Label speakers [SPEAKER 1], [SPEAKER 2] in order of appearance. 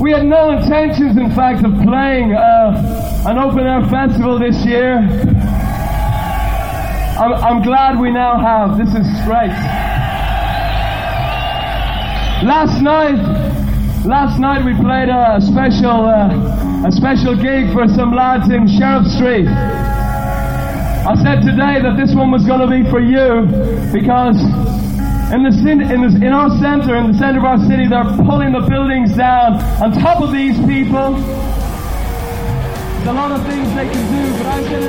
[SPEAKER 1] We had no intentions, in fact, of playing an open-air festival this year. I'm glad we now have. This is great. Last night we played a special gig for some lads in Sheriff Street. I said today that this one was going to be for you because in our centre, in the centre of our city, they're pulling the buildings down on top of these people. There's a lot of things they can do, but I'm going to